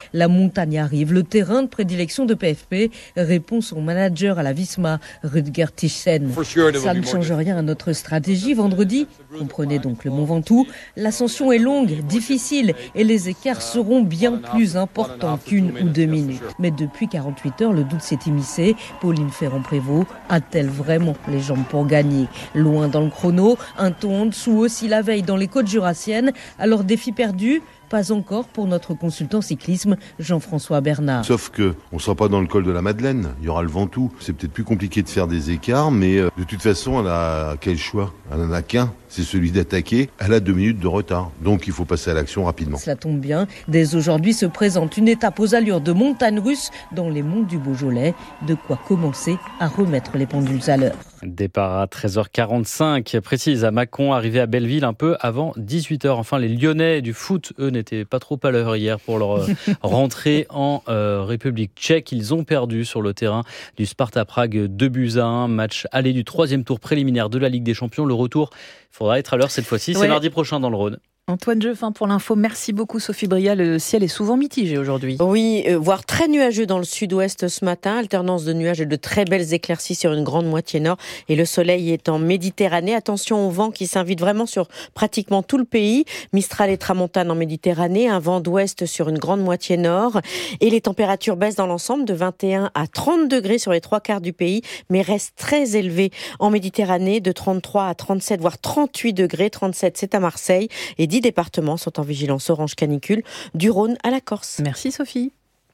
La montagne arrive, le terrain de prédilection de PFP, répond son manager à la Visma, Rutger Thyssen. Ça ne change rien à notre stratégie. Vendredi, comprenez donc le Mont Ventoux, l'ascension est longue, difficile et les écarts seront bien plus importants qu'une ou 2 minutes. Mais depuis 48 heures, le doute s'est immiscé. Pauline Ferrand-Prévot a-t-elle vraiment les jambes pour gagner ? Loin dans le chrono, un ton en dessous aussi la veille dans les côtes jurassiennes. Alors défi perdu ? Pas encore pour notre consultant cyclisme Jean-François Bernard. Sauf qu'on ne sera pas dans le col de la Madeleine, il y aura le Ventoux. C'est peut-être plus compliqué de faire des écarts, mais de toute façon, elle a quel choix ? Elle n'en a qu'un, c'est celui d'attaquer. Elle a 2 minutes de retard, donc il faut passer à l'action rapidement. Cela tombe bien, dès aujourd'hui se présente une étape aux allures de montagne russe dans les monts du Beaujolais. De quoi commencer à remettre les pendules à l'heure. Départ à 13h45, précise à Mâcon, arrivé à Belleville un peu avant 18h. Enfin, les Lyonnais du foot, eux, n'étaient pas trop à l'heure hier pour leur rentrée en République tchèque. Ils ont perdu sur le terrain du Sparta Prague 2-1. Match aller du 3e tour préliminaire de la Ligue des Champions. Le retour, il faudra être à l'heure cette fois-ci. C'est mardi prochain dans le Rhône. Antoine Jeffin pour l'info. Merci beaucoup Sophie Bria. Le ciel est souvent mitigé aujourd'hui. Oui, voire très nuageux dans le sud-ouest ce matin. Alternance de nuages et de très belles éclaircies sur une grande moitié nord. Et le soleil est en Méditerranée. Attention au vent qui s'invite vraiment sur pratiquement tout le pays. Mistral et tramontane en Méditerranée. Un vent d'ouest sur une grande moitié nord. Et les températures baissent dans l'ensemble de 21 à 30 degrés sur les 3/4 du pays. Mais restent très élevées en Méditerranée de 33 à 37 voire 38 degrés. 37 c'est à Marseille. Et 10 départements sont en vigilance orange canicule, du Rhône à la Corse. Merci Sophie.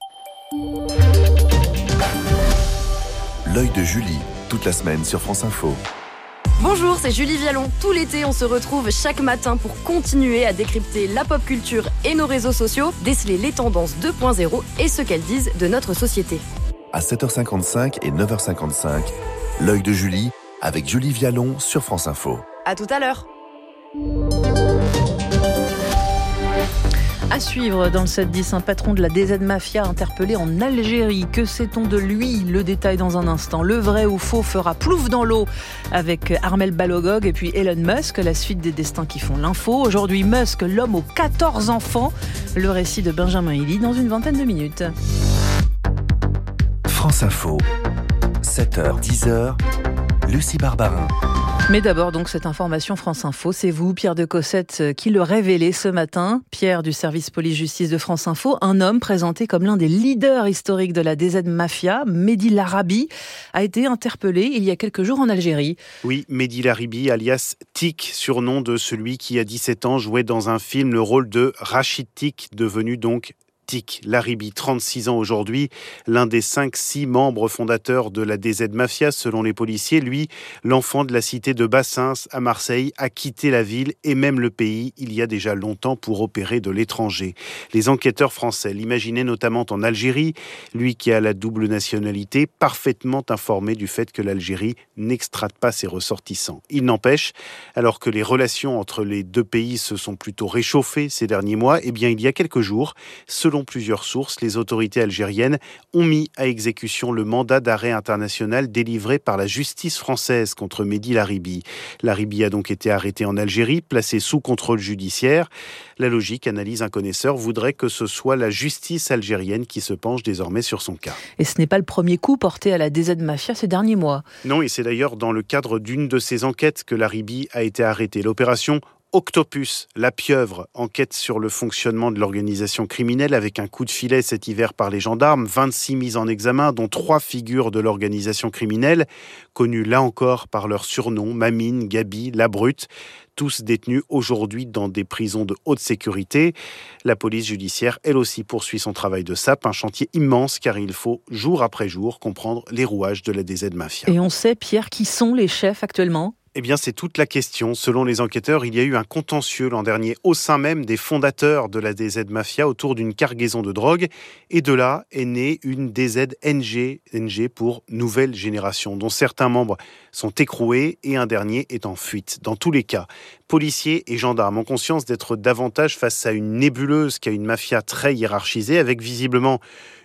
L'œil de Julie, toute la semaine sur France Info. Bonjour, c'est Julie Vialon. Tout l'été, on se retrouve chaque matin pour continuer à décrypter la pop culture et nos réseaux sociaux, déceler les tendances 2.0 et ce qu'elles disent de notre société. À 7h55 et 9h55, l'œil de Julie avec Julie Vialon sur France Info. À tout à l'heure. À suivre dans le 7-10, un patron de la DZ Mafia interpellé en Algérie. Que sait-on de lui ? Le détail dans un instant. Le vrai ou faux fera plouf dans l'eau avec Armel Balogog et puis Elon Musk, la suite des destins qui font l'info. Aujourd'hui, Musk, l'homme aux 14 enfants. Le récit de Benjamin Hilly dans une vingtaine de minutes. France Info, 7h, 10h, Lucie Barbarin. Mais d'abord, donc, cette information France Info, c'est vous, Pierre de Cossette, qui le révélez ce matin. Pierre du service police-justice de France Info, un homme présenté comme l'un des leaders historiques de la DZ Mafia, Mehdi Larabi, a été interpellé il y a quelques jours en Algérie. Oui, Mehdi Larabi, alias Tic, surnom de celui qui, à 17 ans, jouait dans un film le rôle de Rachid Tic, devenu donc Tic Larabi, 36 ans aujourd'hui, l'un des 5-6 membres fondateurs de la DZ Mafia, selon les policiers. Lui, l'enfant de la cité de Bassins à Marseille, a quitté la ville et même le pays il y a déjà longtemps pour opérer de l'étranger. Les enquêteurs français l'imaginaient notamment en Algérie, lui qui a la double nationalité, parfaitement informé du fait que l'Algérie n'extrade pas ses ressortissants. Il n'empêche, alors que les relations entre les deux pays se sont plutôt réchauffées ces derniers mois, eh bien il y a quelques jours, selon plusieurs sources, les autorités algériennes ont mis à exécution le mandat d'arrêt international délivré par la justice française contre Mehdi Larabi. Larabi a donc été arrêté en Algérie, placé sous contrôle judiciaire. La logique, analyse un connaisseur, voudrait que ce soit la justice algérienne qui se penche désormais sur son cas. Et ce n'est pas le premier coup porté à la DZ Mafia ces derniers mois. Non, et c'est d'ailleurs dans le cadre d'une de ces enquêtes que Larabi a été arrêté. L'opération Octopus, la pieuvre, enquête sur le fonctionnement de l'organisation criminelle avec un coup de filet cet hiver par les gendarmes, 26 mises en examen, dont 3 figures de l'organisation criminelle, connues là encore par leurs surnoms, Mamine, Gabi, La Brute, tous détenus aujourd'hui dans des prisons de haute sécurité. La police judiciaire, elle aussi, poursuit son travail de sape, un chantier immense car il faut, jour après jour, comprendre les rouages de la DZ Mafia. Et on sait, Pierre, qui sont les chefs actuellement ? Eh bien, c'est toute la question. Selon les enquêteurs, il y a eu un contentieux l'an dernier au sein même des fondateurs de la DZ Mafia autour d'une cargaison de drogue. Et de là est née une DZNG, NG pour Nouvelle Génération, dont certains membres sont écroués et un dernier est en fuite. Dans tous les cas, policiers et gendarmes ont conscience d'être davantage face à une nébuleuse qu'à une mafia très hiérarchisée, avec visiblement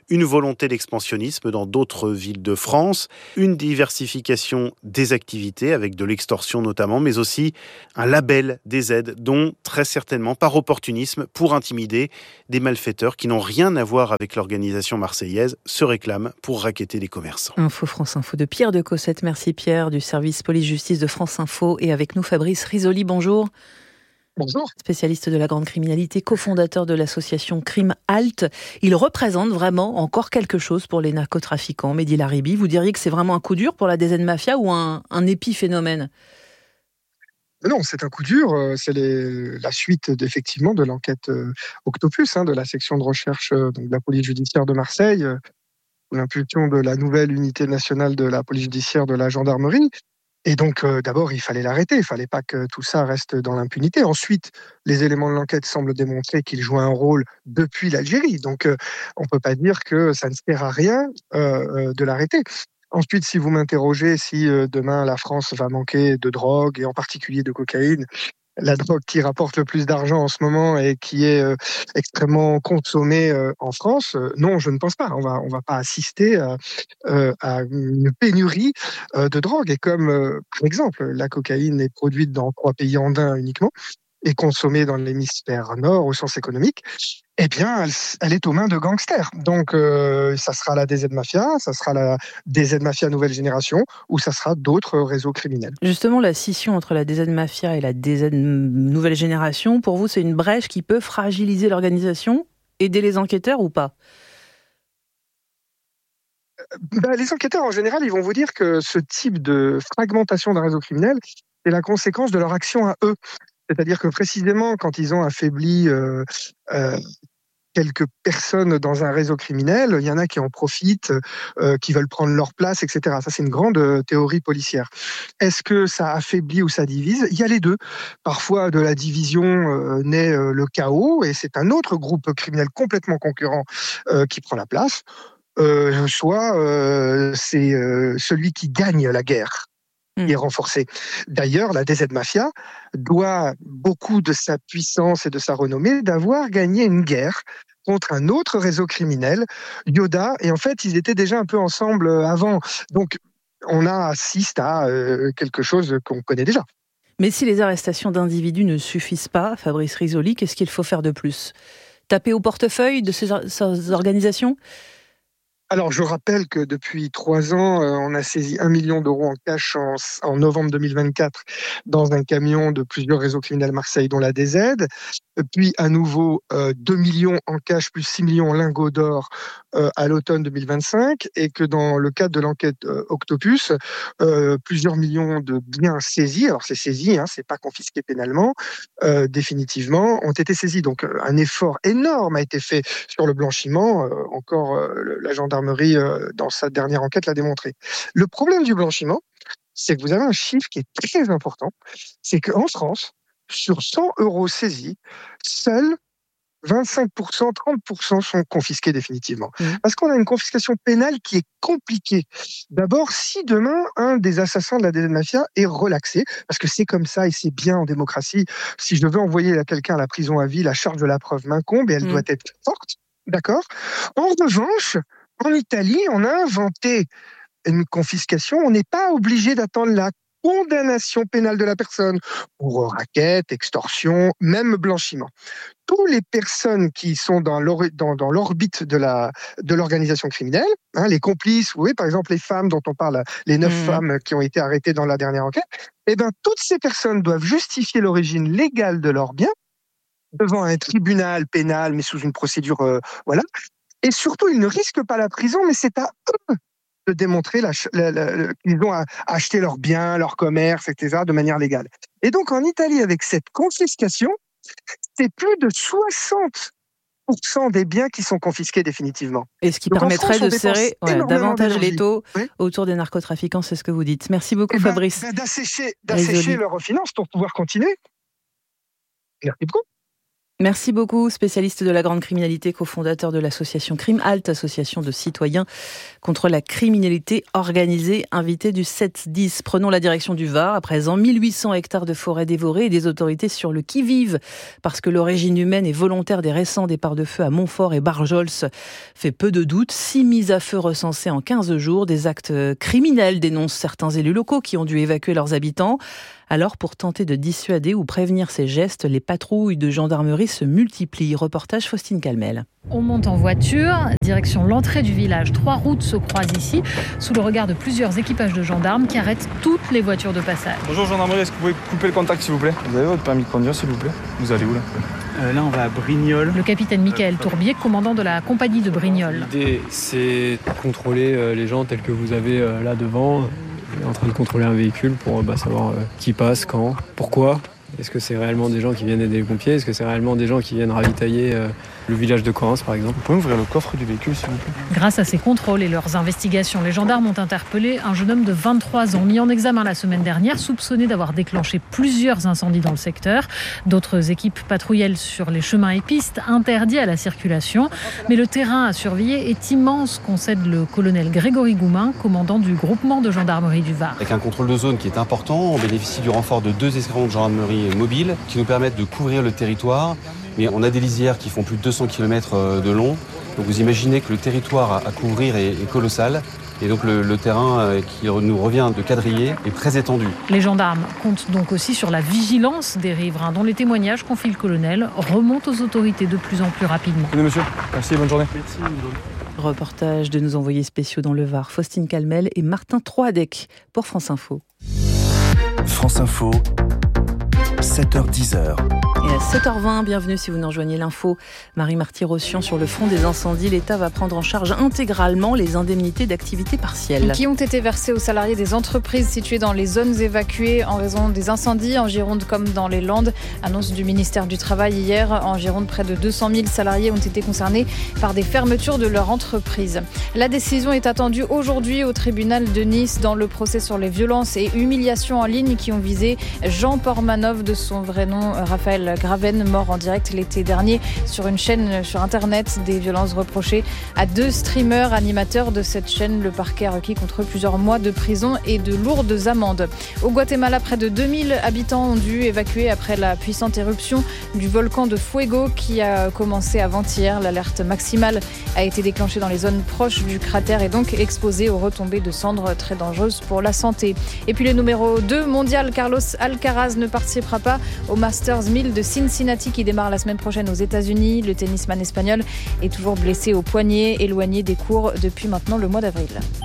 une volonté d'expansionnisme dans d'autres villes de France, une diversification des activités avec de l'extorsion notamment, mais aussi un label des aides dont très certainement par opportunisme pour intimider des malfaiteurs qui n'ont rien à voir avec l'organisation marseillaise se réclament pour racketter les commerçants. Info France Info de Pierre de Cossette. Merci Pierre du service police-justice de France Info. Et avec nous Fabrice Risoli, bonjour. Bonjour. Spécialiste de la grande criminalité, cofondateur de l'association Crime Halt. Il représente vraiment encore quelque chose pour les narcotrafiquants. Mehdi Laribi, vous diriez que c'est vraiment un coup dur pour la DZ Mafia ou un épiphénomène ? Non, c'est un coup dur. C'est la suite effectivement de l'enquête Octopus, de la section de recherche de la police judiciaire de Marseille, sous l'impulsion de la nouvelle unité nationale de la police judiciaire de la gendarmerie. Et donc, d'abord, il fallait l'arrêter. Il ne fallait pas que tout ça reste dans l'impunité. Ensuite, les éléments de l'enquête semblent démontrer qu'il joue un rôle depuis l'Algérie. Donc, on ne peut pas dire que ça ne sert à rien de l'arrêter. Ensuite, si vous m'interrogez si demain la France va manquer de drogue, et en particulier de cocaïne, la drogue qui rapporte le plus d'argent en ce moment et qui est extrêmement consommée en France, non, je ne pense pas. On va pas assister à une pénurie de drogue. Et comme, par exemple, la cocaïne est produite dans 3 pays andins uniquement et consommée dans l'hémisphère nord au sens économique, eh bien, elle est aux mains de gangsters. Donc, ça sera la DZ Mafia, ça sera la DZ Mafia nouvelle génération, ou ça sera d'autres réseaux criminels. Justement, la scission entre la DZ Mafia et la DZ nouvelle génération, pour vous, c'est une brèche qui peut fragiliser l'organisation, aider les enquêteurs ou pas ? Les enquêteurs, en général, ils vont vous dire que ce type de fragmentation d'un réseau criminel, c'est la conséquence de leur action à eux. C'est-à-dire que précisément, quand ils ont affaibli quelques personnes dans un réseau criminel, il y en a qui en profitent, qui veulent prendre leur place, etc. Ça, c'est une grande théorie policière. Est-ce que ça affaiblit ou ça divise ? Il y a les deux. Parfois, de la division naît le chaos, et c'est un autre groupe criminel complètement concurrent qui prend la place. Soit c'est celui qui gagne la guerre est renforcé. D'ailleurs, la DZ Mafia doit beaucoup de sa puissance et de sa renommée d'avoir gagné une guerre contre un autre réseau criminel, Yoda, et en fait, ils étaient déjà un peu ensemble avant. Donc, on assiste à quelque chose qu'on connaît déjà. Mais si les arrestations d'individus ne suffisent pas, Fabrice Risoli, qu'est-ce qu'il faut faire de plus ? Taper au portefeuille de ces organisations ? Alors, je rappelle que depuis 3 ans, on a saisi 1 million d'euros en cash en novembre 2024 dans un camion de plusieurs réseaux criminels Marseille, dont la DZ. Puis, à nouveau, 2 millions en cash plus 6 millions en lingots d'or à l'automne 2025. Et que dans le cadre de l'enquête Octopus, plusieurs millions de biens saisis, alors c'est saisi, c'est pas confisqué pénalement, définitivement, ont été saisis. Donc, un effort énorme a été fait sur le blanchiment. La gendarmerie, dans sa dernière enquête, l'a démontré. Le problème du blanchiment, c'est que vous avez un chiffre qui est très important, c'est qu'en France, sur 100 euros saisis, seuls 25%, 30% sont confisqués définitivement. Parce qu'on a une confiscation pénale qui est compliquée. D'abord, si demain, un des assassins de la DZ Mafia est relaxé, parce que c'est comme ça et c'est bien en démocratie, si je veux envoyer quelqu'un à la prison à vie, la charge de la preuve m'incombe et elle doit être forte. D'accord ? En revanche, en Italie, on a inventé une confiscation. On n'est pas obligé d'attendre la condamnation pénale de la personne pour racket, extorsion, même blanchiment. Toutes les personnes qui sont dans l'orbite de l'organisation criminelle, les complices, vous voyez, par exemple les femmes dont on parle, les 9 femmes qui ont été arrêtées dans la dernière enquête, toutes ces personnes doivent justifier l'origine légale de leurs biens devant un tribunal pénal, mais sous une procédure, voilà. Et surtout, ils ne risquent pas la prison, mais c'est à eux de démontrer qu'ils ont acheté leurs biens, leur commerce, etc., de manière légale. Et donc, en Italie, avec cette confiscation, c'est plus de 60% des biens qui sont confisqués définitivement. Et ce qui permettrait de serrer davantage l'étau autour des narcotrafiquants, c'est ce que vous dites. Merci beaucoup, Fabrice. D'assécher leurs finances pour pouvoir continuer. Merci beaucoup. Merci beaucoup, spécialiste de la grande criminalité, cofondateur de l'association Crime Halt, association de citoyens contre la criminalité organisée, invité du 7-10. Prenons la direction du Var, à présent 1800 hectares de forêt dévorés et des autorités sur le qui-vive, parce que l'origine humaine et volontaire des récents départs de feu à Montfort et Barjols fait peu de doute. 6 mises à feu recensées en 15 jours, des actes criminels, dénoncent certains élus locaux qui ont dû évacuer leurs habitants. Alors, pour tenter de dissuader ou prévenir ces gestes, les patrouilles de gendarmerie se multiplient. Reportage Faustine Calmel. On monte en voiture, direction l'entrée du village. 3 routes se croisent ici, sous le regard de plusieurs équipages de gendarmes qui arrêtent toutes les voitures de passage. Bonjour gendarmerie, est-ce que vous pouvez couper le contact s'il vous plaît ? Vous avez votre permis de conduire s'il vous plaît ? Vous allez où là ? Là, on va à Brignoles. Le capitaine Michael Tourbier, commandant de la compagnie de Brignoles. L'idée, c'est de contrôler les gens tels que vous avez là devant. On est en train de contrôler un véhicule pour savoir qui passe, quand, pourquoi. Est-ce que c'est réellement des gens qui viennent aider les pompiers ? Est-ce que c'est réellement des gens qui viennent ravitailler le village de Correns, par exemple ? Vous pouvez ouvrir le coffre du véhicule, s'il vous plaît ? Grâce à ces contrôles et leurs investigations, les gendarmes ont interpellé un jeune homme de 23 ans, mis en examen la semaine dernière, soupçonné d'avoir déclenché plusieurs incendies dans le secteur. D'autres équipes patrouillent sur les chemins et pistes interdits à la circulation. Mais le terrain à surveiller est immense, concède le colonel Grégory Goumin, commandant du groupement de gendarmerie du Var. Avec un contrôle de zone qui est important, on bénéficie du renfort de 2 escadrons de gendarmerie mobiles qui nous permettent de couvrir le territoire. Mais on a des lisières qui font plus de 200 km de long. Donc vous imaginez que le territoire à couvrir est colossal. Et donc le terrain qui nous revient de quadriller est très étendu. Les gendarmes comptent donc aussi sur la vigilance des riverains, dont les témoignages, confie le colonel, remontent aux autorités de plus en plus rapidement. Venez monsieur, merci, bonne journée. Merci. Reportage de nos envoyés spéciaux dans le Var, Faustine Calmel et Martin Troadec pour France Info. France Info, 7h-10h. Et à 7h20, bienvenue si vous nous rejoignez l'info. Marie Marty-Rossian, sur le front des incendies, l'État va prendre en charge intégralement les indemnités d'activité partielle. Qui ont été versées aux salariés des entreprises situées dans les zones évacuées en raison des incendies en Gironde comme dans les Landes. Annonce du ministère du Travail hier. En Gironde, près de 200 000 salariés ont été concernés par des fermetures de leur entreprise. La décision est attendue aujourd'hui au tribunal de Nice dans le procès sur les violences et humiliations en ligne qui ont visé Jean Portmanov, de son vrai nom Raphaël Graven, mort en direct l'été dernier sur une chaîne sur Internet. Des violences reprochées à 2 streamers animateurs de cette chaîne. Le parquet a requis contre eux plusieurs mois de prison et de lourdes amendes. Au Guatemala, près de 2000 habitants ont dû évacuer après la puissante éruption du volcan de Fuego qui a commencé avant-hier. L'alerte maximale a été déclenchée dans les zones proches du cratère et donc exposée aux retombées de cendres très dangereuses pour la santé. Et puis le numéro 2 mondial, Carlos Alcaraz, ne participera pas au Masters 1000 de Cincinnati qui démarre la semaine prochaine aux États-Unis. Le tennisman espagnol est toujours blessé au poignet, éloigné des cours depuis maintenant le mois d'avril.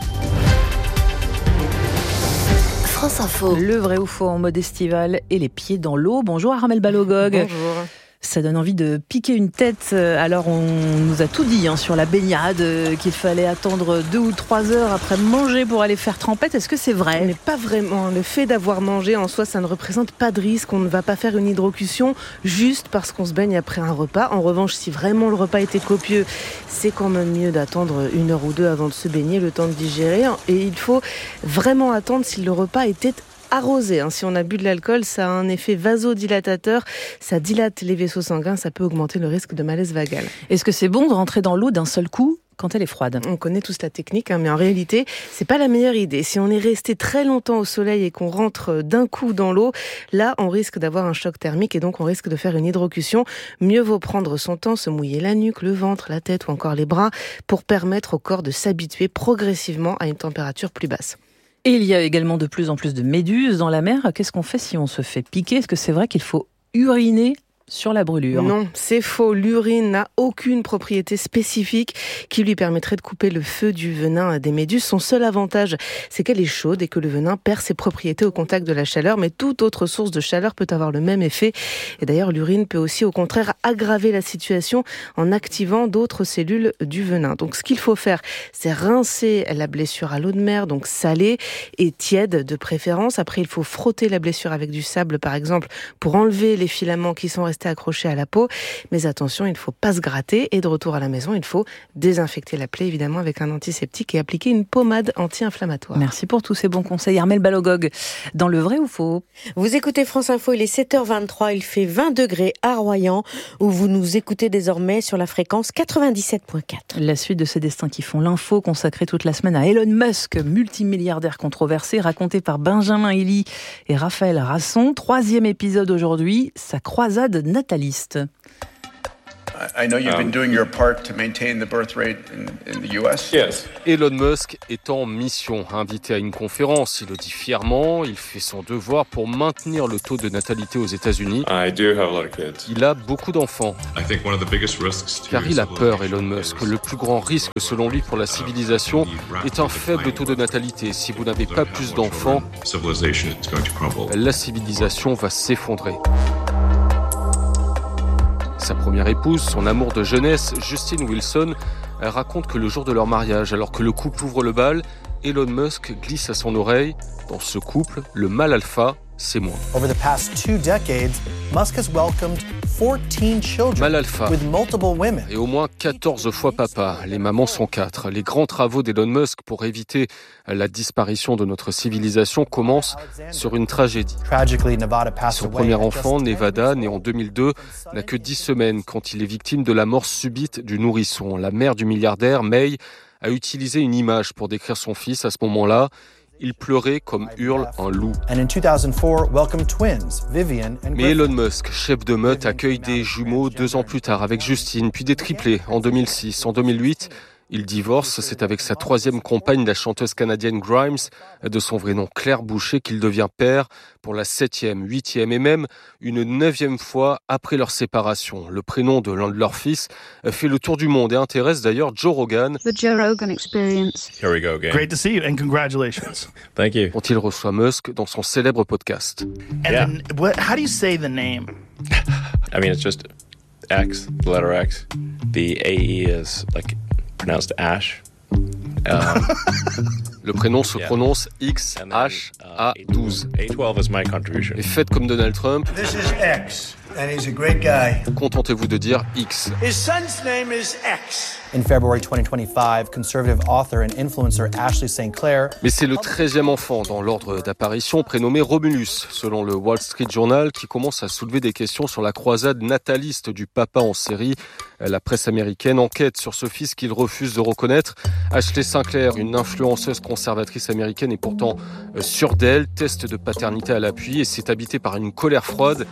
France Info. Le vrai ou faux en mode estival et les pieds dans l'eau. Bonjour Armel Balogog. Bonjour. Ça donne envie de piquer une tête. Alors on nous a tout dit sur la baignade, qu'il fallait attendre 2 ou 3 heures après manger pour aller faire trempette. Est-ce que c'est vrai ? Mais pas vraiment. Le fait d'avoir mangé en soi, ça ne représente pas de risque. On ne va pas faire une hydrocution juste parce qu'on se baigne après un repas. En revanche, si vraiment le repas était copieux, c'est quand même mieux d'attendre 1 heure ou 2 avant de se baigner, le temps de digérer. Et il faut vraiment attendre si le repas était arrosé. Si on a bu de l'alcool, ça a un effet vasodilatateur, ça dilate les vaisseaux sanguins, ça peut augmenter le risque de malaise vagal. Est-ce que c'est bon de rentrer dans l'eau d'un seul coup quand elle est froide ? On connaît tous la technique, mais en réalité, c'est pas la meilleure idée. Si on est resté très longtemps au soleil et qu'on rentre d'un coup dans l'eau, là, on risque d'avoir un choc thermique et donc on risque de faire une hydrocution. Mieux vaut prendre son temps, se mouiller la nuque, le ventre, la tête ou encore les bras pour permettre au corps de s'habituer progressivement à une température plus basse. Et il y a également de plus en plus de méduses dans la mer. Qu'est-ce qu'on fait si on se fait piquer ? Est-ce que c'est vrai qu'il faut uriner sur la brûlure? Non, c'est faux. L'urine n'a aucune propriété spécifique qui lui permettrait de couper le feu du venin des méduses. Son seul avantage, c'est qu'elle est chaude et que le venin perd ses propriétés au contact de la chaleur. Mais toute autre source de chaleur peut avoir le même effet. Et d'ailleurs, l'urine peut aussi, au contraire, aggraver la situation en activant d'autres cellules du venin. Donc, ce qu'il faut faire, c'est rincer la blessure à l'eau de mer, donc salée et tiède de préférence. Après, il faut frotter la blessure avec du sable, par exemple, pour enlever les filaments qui sont restés rester accrochés à la peau. Mais attention, il ne faut pas se gratter. Et de retour à la maison, il faut désinfecter la plaie, évidemment, avec un antiseptique et appliquer une pommade anti-inflammatoire. Merci pour tous ces bons conseils. Armelle Balogog, dans le vrai ou faux ? Vous écoutez France Info, il est 7h23, il fait 20 degrés à Royan, où vous nous écoutez désormais sur la fréquence 97.4. La suite de ces destins qui font l'info, consacrée toute la semaine à Elon Musk, multimilliardaire controversé, raconté par Benjamin Elie et Raphaël Rasson. 3e épisode aujourd'hui, sa croisade nataliste. I know you've been doing your part to maintain the birth rate in the US. Yes. Elon Musk est en mission. Invité à une conférence, il le dit fièrement, il fait son devoir pour maintenir le taux de natalité aux États-Unis. I do have a lot of kids. Il a beaucoup d'enfants. I think one of the biggest risks car il a peur, Elon Musk. Le plus grand risque, selon lui, pour la civilisation est un faible taux de natalité. Si vous n'avez pas plus d'enfants, la civilisation va s'effondrer. Sa première épouse, son amour de jeunesse, Justine Wilson, elle raconte que le jour de leur mariage, alors que le couple ouvre le bal, Elon Musk glisse à son oreille « Dans ce couple, le mâle alpha, c'est moi ». Over the past 2 decades, Musk has welcomed 14 children mâle alpha with multiple women. Et au moins 14 fois papa. Les mamans sont 4. Les grands travaux d'Elon Musk pour éviter la disparition de notre civilisation commencent sur une tragédie. Son premier enfant, Nevada, né en 2002, n'a que 10 semaines quand il est victime de la mort subite du nourrisson. La mère du milliardaire, May, a utilisé une image pour décrire son fils à ce moment-là. Il pleurait comme hurle un loup. Mais Elon Musk, chef de meute, accueille des jumeaux 2 ans plus tard avec Justine, puis des triplés en 2006. En 2008, il divorce. C'est avec sa 3e compagne, la chanteuse canadienne Grimes, de son vrai nom Claire Boucher, qu'il devient père pour la 7e, 8e et même une 9e fois après leur séparation. Le prénom de l'un de leurs fils fait le tour du monde et intéresse d'ailleurs Joe Rogan. The Joe Rogan Experience. Here we go again. Great to see you and congratulations. Thank you. Dont il reçoit Musk dans son célèbre podcast. And then, how do you say the name? I mean, it's just X, the letter X. The AE is like pronounced Ash. Le prénom se prononce X-H-A-12. A12 is my contribution. Et faites comme Donald Trump. This is X, and he's a great guy. Contentez-vous de dire X. His son's name is X. In February 2025, conservative author and influencer Ashley St. Clair. Mais c'est le 13e enfant dans l'ordre d'apparition, prénommé Romulus, selon le Wall Street Journal, qui commence à soulever des questions sur la croisade nataliste du papa en série. La presse américaine enquête sur ce fils qu'il refuse de reconnaître. Ashley St. Clair, une influenceuse conservatrice américaine, est pourtant sûre d'elle, test de paternité à l'appui et s'est habitée par une colère froide.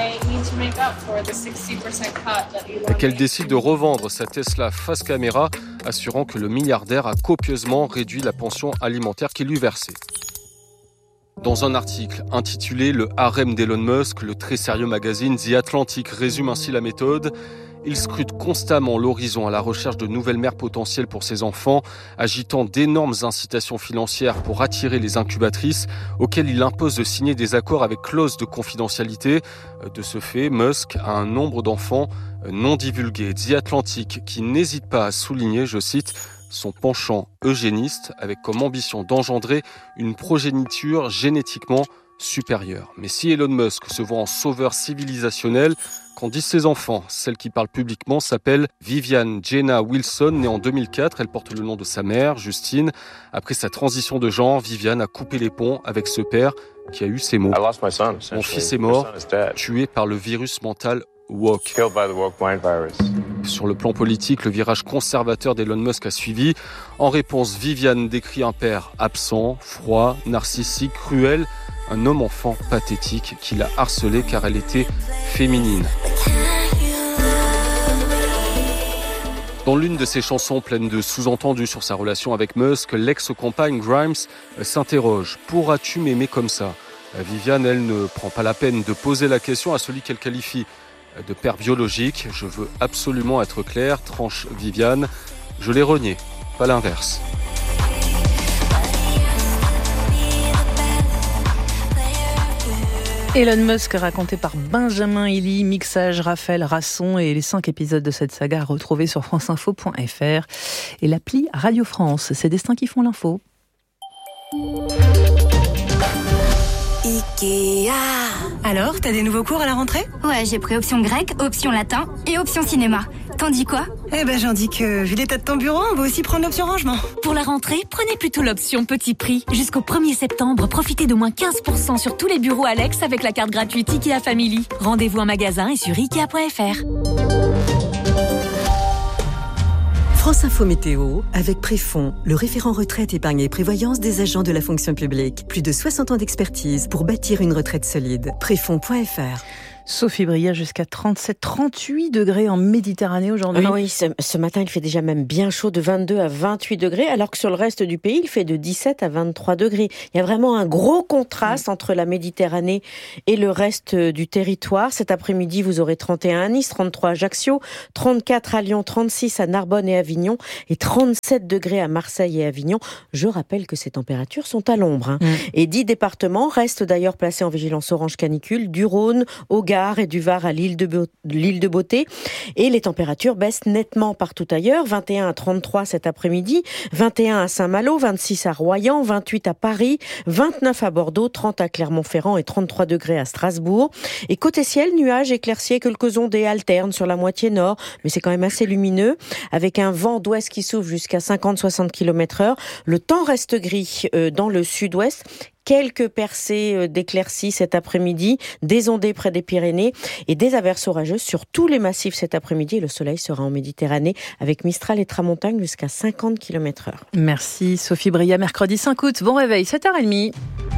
Et qu'elle décide de revendre sa Tesla face caméra, assurant que le milliardaire a copieusement réduit la pension alimentaire qu'il lui versait. Dans un article intitulé « Le harem d'Elon Musk », le très sérieux magazine The Atlantic résume ainsi la méthode. Il scrute constamment l'horizon à la recherche de nouvelles mères potentielles pour ses enfants, agitant d'énormes incitations financières pour attirer les incubatrices, auxquelles il impose de signer des accords avec clause de confidentialité. De ce fait, Musk a un nombre d'enfants non divulgués. The Atlantic, qui n'hésite pas à souligner, je cite, son penchant eugéniste, avec comme ambition d'engendrer une progéniture génétiquement supérieure. Mais si Elon Musk se voit en sauveur civilisationnel, qu'en disent ses enfants? Celle qui parle publiquement s'appelle Vivian Jenna Wilson, née en 2004. Elle porte le nom de sa mère, Justine. Après sa transition de genre, Vivian a coupé les ponts avec ce père qui a eu ces mots. Mon fils est mort, tué par le virus mental woke. Sur le plan politique, le virage conservateur d'Elon Musk a suivi. En réponse, Vivian décrit un père absent, froid, narcissique, cruel, un homme-enfant pathétique qui l'a harcelée car elle était féminine. Dans l'une de ses chansons pleines de sous-entendus sur sa relation avec Musk, l'ex-compagne Grimes s'interroge « Pourras-tu m'aimer comme ça ?» Vivian, elle, ne prend pas la peine de poser la question à celui qu'elle qualifie de père biologique. « Je veux absolument être clair », tranche Vivian. « Je l'ai renié, pas l'inverse. » Elon Musk raconté par Benjamin Elie, mixage Raphaël Rasson et les 5 épisodes de cette saga à retrouver sur franceinfo.fr et l'appli Radio France. C'est Destins qui font l'info. Ikea. Alors, t'as des nouveaux cours à la rentrée? Ouais, j'ai pris option grec, option latin et option cinéma. T'en dis quoi? Eh ben, j'en dis que, vu l'état de ton bureau, on va aussi prendre l'option rangement. Pour la rentrée, prenez plutôt l'option petit prix. Jusqu'au 1er septembre, profitez de moins 15% sur tous les bureaux Alex avec la carte gratuite Ikea Family. Rendez-vous en magasin et sur Ikea.fr. France Info Météo, avec Préfond, le référent retraite, épargne et prévoyance des agents de la fonction publique. Plus de 60 ans d'expertise pour bâtir une retraite solide. Préfond.fr. Sophie Bria, jusqu'à 37-38 degrés en Méditerranée aujourd'hui. Oui, ce matin, il fait déjà même bien chaud, de 22 à 28 degrés, alors que sur le reste du pays, il fait de 17 à 23 degrés. Il y a vraiment un gros contraste entre la Méditerranée et le reste du territoire. Cet après-midi, vous aurez 31 à Nice, 33 à Ajaccio, 34 à Lyon, 36 à Narbonne et Avignon, et 37 degrés à Marseille et Avignon. Je rappelle que ces températures sont à l'ombre. Et 10 départements restent d'ailleurs placés en vigilance orange canicule, du Rhône au Gard et du Var à l'île de Beauté. Et les températures baissent nettement partout ailleurs. 21 à 33 cet après-midi, 21 à Saint-Malo, 26 à Royan, 28 à Paris, 29 à Bordeaux, 30 à Clermont-Ferrand et 33 degrés à Strasbourg. Et côté ciel, nuages, éclaircies et quelques ondées alternent sur la moitié nord, mais c'est quand même assez lumineux, avec un vent d'ouest qui souffle jusqu'à 50-60 km/h. Le temps reste gris dans le sud-ouest. Quelques percées d'éclaircies cet après-midi, des ondées près des Pyrénées et des averses orageuses sur tous les massifs cet après-midi. Le soleil sera en Méditerranée avec Mistral et Tramontagne jusqu'à 50 km/h. Merci Sophie Bria, mercredi 5 août. Bon réveil, 7h30.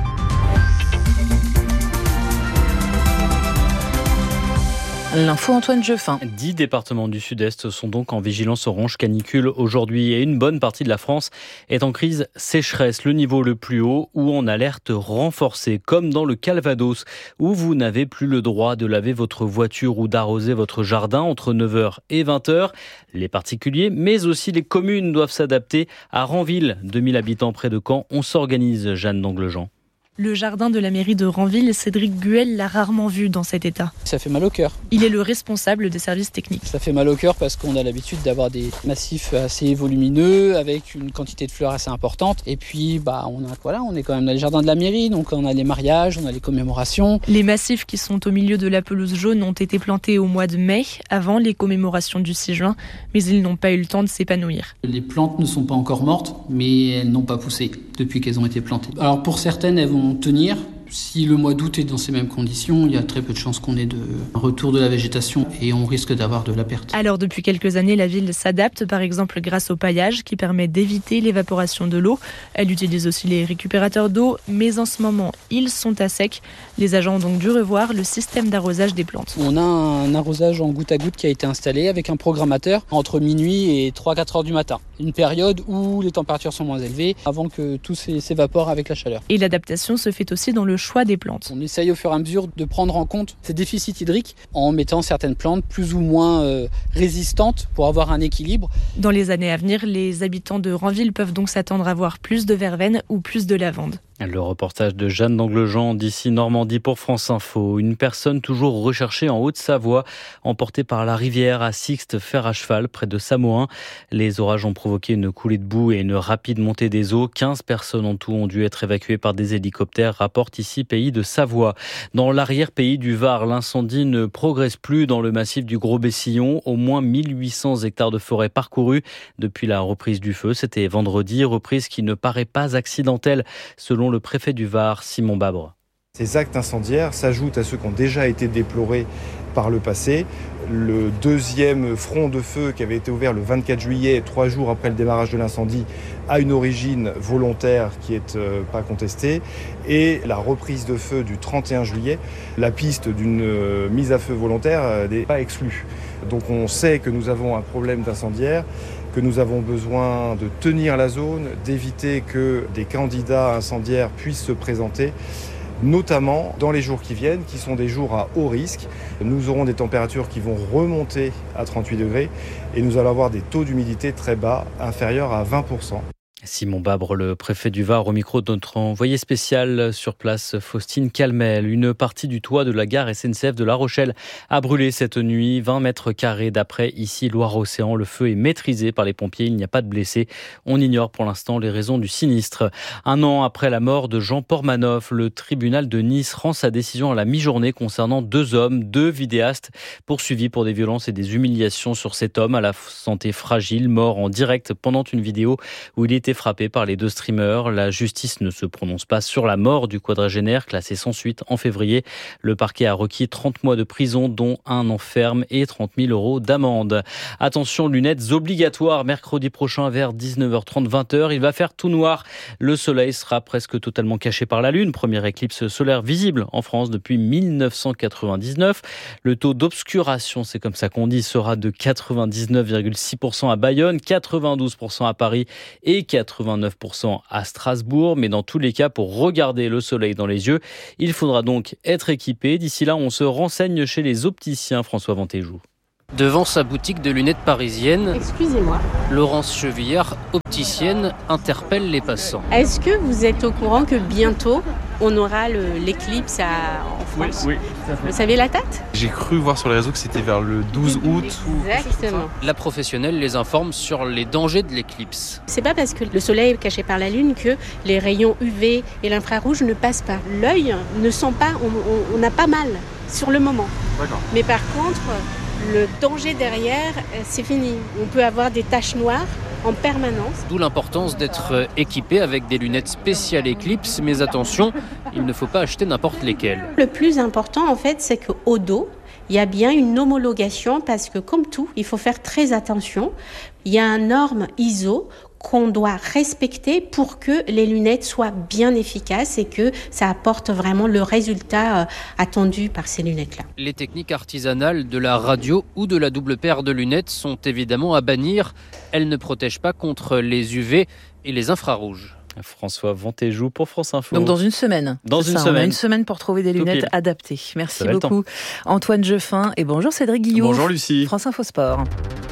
L'info Antoine Jeffin. 10 départements du sud-est sont donc en vigilance orange canicule aujourd'hui et une bonne partie de la France est en crise sécheresse, le niveau le plus haut ou en alerte renforcée, comme dans le Calvados où vous n'avez plus le droit de laver votre voiture ou d'arroser votre jardin entre 9h et 20h. Les particuliers, mais aussi les communes doivent s'adapter. À Ranville, 2000 habitants près de Caen, on s'organise, Jeanne d'Anglejean. Le jardin de la mairie de Ranville, Cédric Guel l'a rarement vu dans cet état. Ça fait mal au cœur. Il est le responsable des services techniques. Ça fait mal au cœur parce qu'on a l'habitude d'avoir des massifs assez volumineux avec une quantité de fleurs assez importante. Et puis on est quand même dans les jardins de la mairie, donc on a les mariages, on a les commémorations. Les massifs qui sont au milieu de la pelouse jaune ont été plantés au mois de mai, avant les commémorations du 6 juin, mais ils n'ont pas eu le temps de s'épanouir. Les plantes ne sont pas encore mortes, mais elles n'ont pas poussé depuis qu'elles ont été plantées. Alors pour certaines, elles vont tenir. Si le mois d'août est dans ces mêmes conditions, il y a très peu de chances qu'on ait un retour de la végétation et on risque d'avoir de la perte. Alors depuis quelques années, la ville s'adapte, par exemple grâce au paillage qui permet d'éviter l'évaporation de l'eau. Elle utilise aussi les récupérateurs d'eau, mais en ce moment, ils sont à sec. Les agents ont donc dû revoir le système d'arrosage des plantes. On a un arrosage en goutte à goutte qui a été installé avec un programmateur entre minuit et 3-4 heures du matin. Une période où les températures sont moins élevées avant que tout s'évapore avec la chaleur. Et l'adaptation se fait aussi dans le choix des plantes. On essaye au fur et à mesure de prendre en compte ces déficits hydriques en mettant certaines plantes plus ou moins résistantes pour avoir un équilibre. Dans les années à venir, les habitants de Ranville peuvent donc s'attendre à voir plus de verveine ou plus de lavande. Le reportage de Jeanne d'Anglejean d'ici Normandie pour France Info. Une personne toujours recherchée en Haute-Savoie, emportée par la rivière à Sixte, fer à cheval, près de Samoin. Les orages ont provoqué une coulée de boue et une rapide montée des eaux. 15 personnes en tout ont dû être évacuées par des hélicoptères, rapporte ici Pays de Savoie. Dans l'arrière-pays du Var, l'incendie ne progresse plus dans le massif du Gros-Bessillon. Au moins 1800 hectares de forêt parcourus depuis la reprise du feu. C'était vendredi, reprise qui ne paraît pas accidentelle, selon le préfet du Var, Simon Babre. Ces actes incendiaires s'ajoutent à ceux qui ont déjà été déplorés par le passé. Le deuxième front de feu qui avait été ouvert le 24 juillet, 3 jours après le démarrage de l'incendie, a une origine volontaire qui n'est pas contestée. Et la reprise de feu du 31 juillet, la piste d'une mise à feu volontaire n'est pas exclue. Donc on sait que nous avons un problème d'incendiaire, que nous avons besoin de tenir la zone, d'éviter que des candidats incendiaires puissent se présenter, notamment dans les jours qui viennent, qui sont des jours à haut risque. Nous aurons des températures qui vont remonter à 38 degrés et nous allons avoir des taux d'humidité très bas, inférieurs à 20%. Simon Babre, le préfet du Var, au micro de notre envoyé spécial sur place, Faustine Calmel. Une partie du toit de la gare SNCF de La Rochelle a brûlé cette nuit, 20 mètres carrés d'après ici Loire-Océan. Le feu est maîtrisé par les pompiers, il n'y a pas de blessés. On ignore pour l'instant les raisons du sinistre. Un an après la mort de Jean Pormanoff, le tribunal de Nice rend sa décision à la mi-journée concernant 2 hommes, 2 vidéastes poursuivis pour des violences et des humiliations sur cet homme à la santé fragile, mort en direct pendant une vidéo où il était frappé par les 2 streamers. La justice ne se prononce pas sur la mort du quadragénaire, classé sans suite en février. Le parquet a requis 30 mois de prison, dont 1 an ferme et 30 000 € d'amende. Attention, lunettes obligatoires mercredi prochain vers 19h30, 20h. Il va faire tout noir. Le soleil sera presque totalement caché par la lune. Première éclipse solaire visible en France depuis 1999. Le taux d'obscuration, c'est comme ça qu'on dit, sera de 99,6% à Bayonne, 92% à Paris et 89% à Strasbourg. Mais dans tous les cas, pour regarder le soleil dans les yeux, il faudra donc être équipé. D'ici là, on se renseigne chez les opticiens. François Ventéjou. Devant sa boutique de lunettes parisienne, excusez-moi, Laurence Chevillard, opticienne, interpelle les passants. Est-ce que vous êtes au courant que bientôt, on aura l'éclipse en France ? Oui, tout à fait. Vous savez la date ? J'ai cru voir sur les réseaux que c'était vers le 12 août. Exactement. La professionnelle les informe sur les dangers de l'éclipse. C'est pas parce que le soleil est caché par la lune que les rayons UV et l'infrarouge ne passent pas. L'œil ne sent pas, on n'a pas mal sur le moment. D'accord. Mais par contre, le danger derrière, c'est fini. On peut avoir des taches noires en permanence. D'où l'importance d'être équipé avec des lunettes spéciales Eclipse. Mais attention, il ne faut pas acheter n'importe lesquelles. Le plus important, en fait, c'est qu'au dos, il y a bien une homologation parce que, comme tout, il faut faire très attention. Il y a une norme ISO qu'on doit respecter pour que les lunettes soient bien efficaces et que ça apporte vraiment le résultat attendu par ces lunettes-là. Les techniques artisanales de la radio ou de la double paire de lunettes sont évidemment à bannir. Elles ne protègent pas contre les UV et les infrarouges. François Ventéjou pour France Info. Donc dans une semaine. On a une semaine pour trouver des lunettes adaptées. Merci beaucoup Antoine Jeffin et bonjour Cédric Guillaume. Bonjour Lucie. France Info Sport.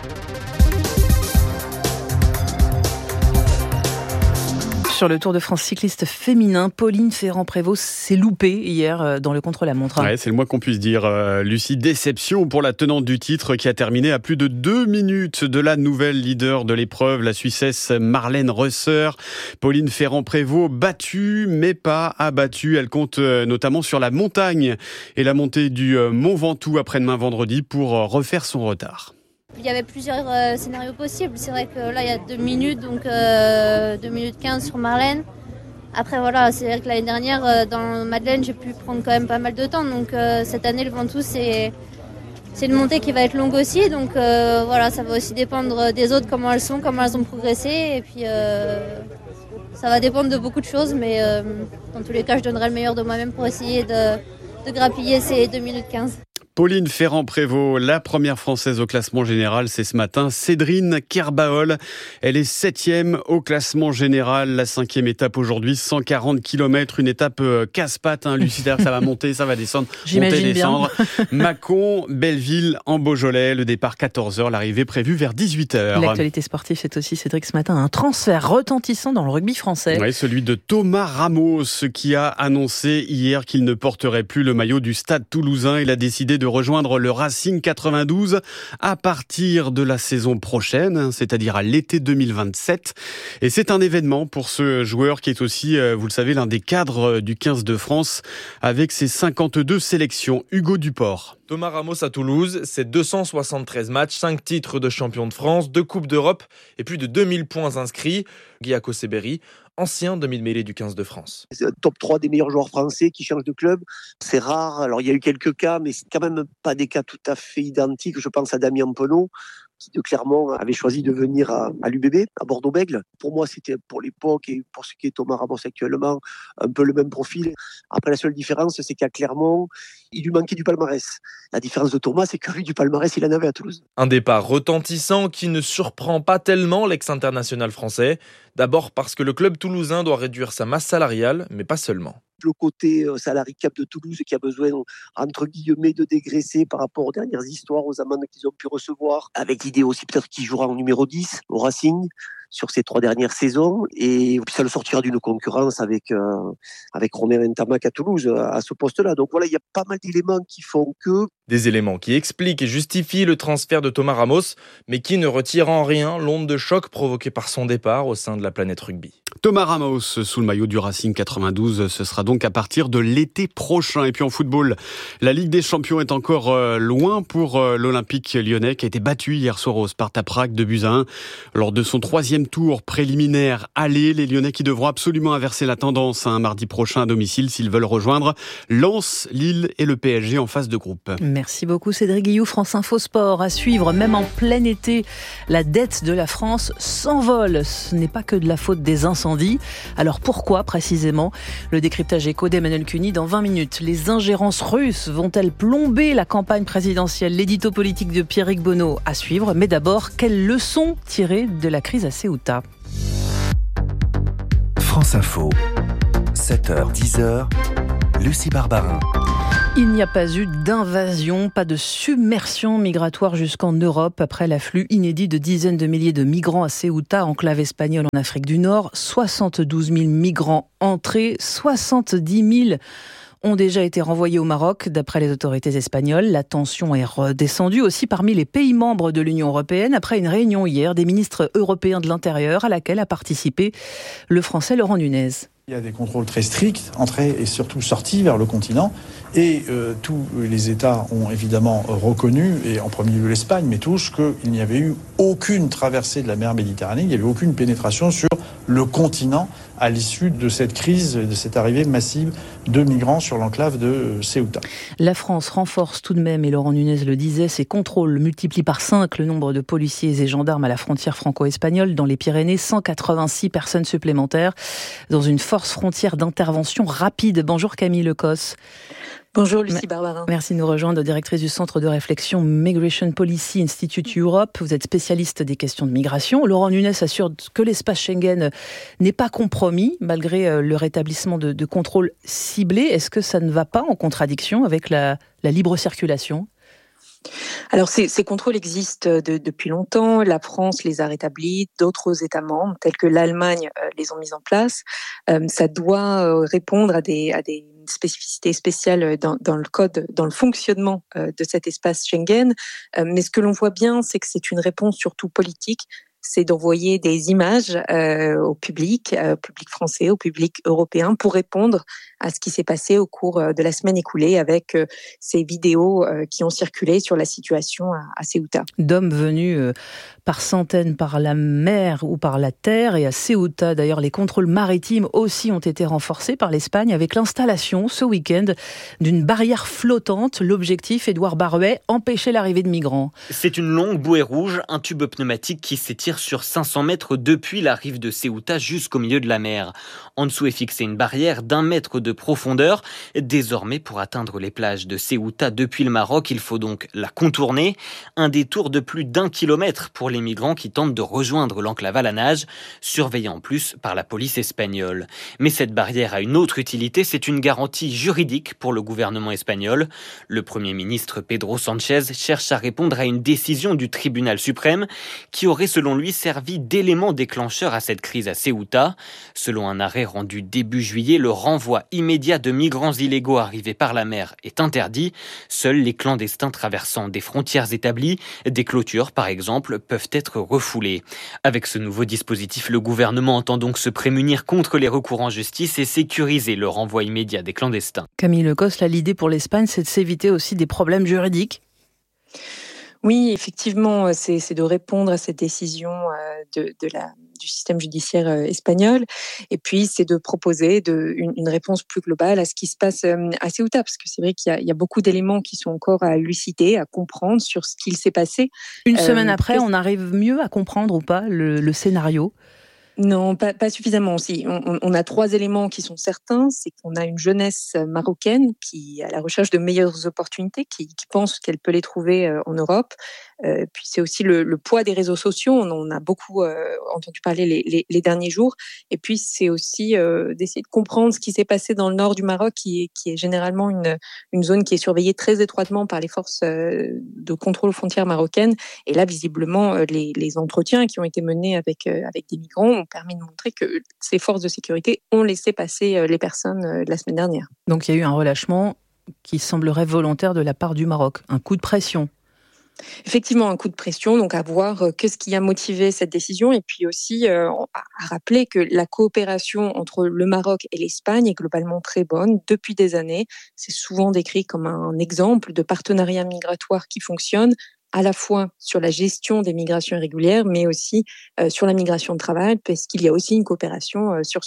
Sur le Tour de France cycliste féminin, Pauline Ferrand-Prévot s'est loupée hier dans le contre-la-montre. Ouais, c'est le moins qu'on puisse dire. Lucie, déception pour la tenante du titre qui a terminé à plus de 2 minutes de la nouvelle leader de l'épreuve, la Suissesse Marlène Reusser. Pauline Ferrand-Prévot battue, mais pas abattue. Elle compte notamment sur la montagne et la montée du Mont Ventoux après-demain vendredi pour refaire son retard. Il y avait plusieurs scénarios possibles. C'est vrai que là, il y a 2 minutes, donc 2 minutes 15 sur Marlène. Après, voilà, c'est vrai que l'année dernière, dans Madeleine, j'ai pu prendre quand même pas mal de temps. Donc cette année, le Ventoux, c'est une montée qui va être longue aussi. Donc voilà, ça va aussi dépendre des autres, comment elles ont progressé. Et puis, ça va dépendre de beaucoup de choses. Mais dans tous les cas, je donnerai le meilleur de moi-même pour essayer de grappiller ces 2 minutes 15. Pauline Ferrand-Prévot, la première française au classement général, c'est ce matin. Cédrine Kerbaol, elle est 7e au classement général. La 5e étape aujourd'hui, 140 km, une étape casse-pattes. Lucie, ça va monter, ça va descendre, monter, descendre. Mâcon, Belleville, en Beaujolais, le départ 14h, l'arrivée prévue vers 18h. L'actualité sportive, c'est aussi, Cédric, ce matin, un transfert retentissant dans le rugby français. Oui, celui de Thomas Ramos, qui a annoncé hier qu'il ne porterait plus le maillot du Stade Toulousain. Il a décidé de rejoindre le Racing 92 à partir de la saison prochaine, c'est-à-dire à l'été 2027. Et c'est un événement pour ce joueur qui est aussi, vous le savez, l'un des cadres du 15 de France avec ses 52 sélections. Hugo Duport. Thomas Ramos à Toulouse, c'est 273 matchs, 5 titres de champion de France, 2 Coupes d'Europe et plus de 2000 points inscrits. Guillaume Seberi, ancien demi-mêlée du 15 de France. C'est le top 3 des meilleurs joueurs français qui changent de club. C'est rare. Alors, il y a eu quelques cas, mais c'est quand même pas des cas tout à fait identiques. Je pense à Damien Penaud, qui de Clermont avait choisi de venir à l'UBB, à Bordeaux-Bègles. Pour moi, c'était pour l'époque et pour ce qui est Thomas Ramos actuellement, un peu le même profil. Après, la seule différence, c'est qu'à Clermont, il lui manquait du palmarès. La différence de Thomas, c'est que lui, du palmarès, il en avait à Toulouse. Un départ retentissant qui ne surprend pas tellement l'ex-international français. D'abord parce que le club toulousain doit réduire sa masse salariale, mais pas seulement. Le côté salarié cap de Toulouse qui a besoin, entre guillemets, de dégraisser par rapport aux dernières histoires, aux amendes qu'ils ont pu recevoir, avec l'idée aussi peut-être qu'il jouera en numéro 10 au Racing. sur ces 3 dernières saisons. Et puis ça le sortira d'une concurrence avec Romain Ntamak à Toulouse à ce poste-là. Donc voilà, il y a pas mal d'éléments qui font que... Des éléments qui expliquent et justifient le transfert de Thomas Ramos, mais qui ne retirent en rien l'onde de choc provoquée par son départ au sein de la planète rugby. Thomas Ramos sous le maillot du Racing 92, ce sera donc à partir de l'été prochain. Et puis en football, la Ligue des Champions est encore loin pour l'Olympique lyonnais qui a été battu hier soir au Sparta Prague 2-1. Lors de son 3e tour préliminaire aller, les Lyonnais qui devront absolument inverser la tendance mardi prochain à domicile s'ils veulent rejoindre Lens, Lille et le PSG en phase de groupe. Merci beaucoup Cédric Guillou. France Info Sport à suivre, même en plein été. La dette de la France s'envole. Ce n'est pas que de la faute des incendies. Alors pourquoi précisément ? Le décryptage écho d'Emmanuel Cuny dans 20 minutes. Les ingérences russes vont-elles plomber la campagne présidentielle ? L'édito politique de Pierrick Bonneau à suivre. Mais d'abord, quelles leçons tirer de la crise à Ceuta ? France Info, 7h, 10h, Lucie Barbarin. Il n'y a pas eu d'invasion, pas de submersion migratoire jusqu'en Europe après l'afflux inédit de dizaines de milliers de migrants à Ceuta, enclave espagnole en Afrique du Nord. 72 000 migrants entrés, 70 000 ont déjà été renvoyés au Maroc, d'après les autorités espagnoles. La tension est redescendue aussi parmi les pays membres de l'Union européenne après une réunion hier des ministres européens de l'Intérieur à laquelle a participé le Français Laurent Nunez. Il y a des contrôles très stricts, entrée et surtout sortie vers le continent. Et tous les États ont évidemment reconnu, et en premier lieu l'Espagne, mais tous, qu'il n'y avait eu aucune traversée de la mer Méditerranée, il n'y avait aucune pénétration sur le continent à l'issue de cette crise, de cette arrivée massive de migrants sur l'enclave de Ceuta. La France renforce tout de même, et Laurent Nunez le disait, ses contrôles multiplient par 5 le nombre de policiers et gendarmes à la frontière franco-espagnole. Dans les Pyrénées, 186 personnes supplémentaires dans une force frontière d'intervention rapide. Bonjour Camille Lecosse. Bonjour Lucie Barbarin. Merci de nous rejoindre, directrice du Centre de réflexion Migration Policy Institute Europe. Vous êtes spécialiste des questions de migration. Laurent Nunez assure que l'espace Schengen n'est pas compromis malgré le rétablissement de contrôles ciblés. Est-ce que ça ne va pas en contradiction avec la libre circulation ? Alors ces contrôles existent depuis longtemps. La France les a rétablis, d'autres États membres tels que l'Allemagne les ont mis en place. Ça doit répondre à des spécificités spéciales dans le code, dans le fonctionnement de cet espace Schengen. Mais ce que l'on voit bien, c'est que c'est une réponse surtout politique. C'est d'envoyer des images au public français, au public européen, pour répondre à ce qui s'est passé au cours de la semaine écoulée avec ces vidéos qui ont circulé sur la situation à Ceuta. D'hommes venus par centaines par la mer ou par la terre, et à Ceuta d'ailleurs les contrôles maritimes aussi ont été renforcés par l'Espagne avec l'installation ce week-end d'une barrière flottante. L'objectif, Édouard Baruet, empêcher l'arrivée de migrants. C'est une longue bouée rouge, un tube pneumatique qui s'étire sur 500 mètres depuis la rive de Ceuta jusqu'au milieu de la mer. En dessous est fixée une barrière d'1 mètre de profondeur. Désormais, pour atteindre les plages de Ceuta depuis le Maroc, il faut donc la contourner. Un détour de plus d'1 kilomètre pour les migrants qui tentent de rejoindre l'enclave à la nage, surveillée en plus par la police espagnole. Mais cette barrière a une autre utilité, c'est une garantie juridique pour le gouvernement espagnol. Le Premier ministre Pedro Sánchez cherche à répondre à une décision du tribunal suprême qui aurait selon lui servi d'élément déclencheur à cette crise à Ceuta. Selon un arrêt rendu début juillet, le renvoi immédiat de migrants illégaux arrivés par la mer est interdit. Seuls les clandestins traversant des frontières établies, des clôtures par exemple, peuvent être refoulés. Avec ce nouveau dispositif, le gouvernement entend donc se prémunir contre les recours en justice et sécuriser le renvoi immédiat des clandestins. Camille Lecosse, l'idée pour l'Espagne, c'est de s'éviter aussi des problèmes juridiques. Oui, effectivement, c'est de répondre à cette décision du système judiciaire espagnol, et puis c'est de proposer une réponse plus globale à ce qui se passe à Ceuta, parce que c'est vrai qu'il y a beaucoup d'éléments qui sont encore à élucider, à comprendre sur ce qu'il s'est passé. Une semaine après, on arrive mieux à comprendre ou pas le scénario ? Non, pas suffisamment. Si, on a 3 éléments qui sont certains. C'est qu'on a une jeunesse marocaine qui est à la recherche de meilleures opportunités, qui pense qu'elle peut les trouver en Europe. Puis c'est aussi le poids des réseaux sociaux. On en a beaucoup entendu parler les derniers jours. Et puis c'est aussi d'essayer de comprendre ce qui s'est passé dans le nord du Maroc, qui est généralement une zone qui est surveillée très étroitement par les forces de contrôle aux frontières marocaines. Et là, visiblement, les entretiens qui ont été menés avec des migrants ont permis de montrer que ces forces de sécurité ont laissé passer les personnes la semaine dernière. Donc il y a eu un relâchement qui semblerait volontaire de la part du Maroc, un coup de pression. Effectivement, un coup de pression, donc à voir qu'est-ce qui a motivé cette décision, et puis aussi à rappeler que la coopération entre le Maroc et l'Espagne est globalement très bonne depuis des années. C'est souvent décrit comme un exemple de partenariat migratoire qui fonctionne, à la fois sur la gestion des migrations irrégulières, mais aussi sur la migration de travail, parce qu'il y a aussi une coopération sur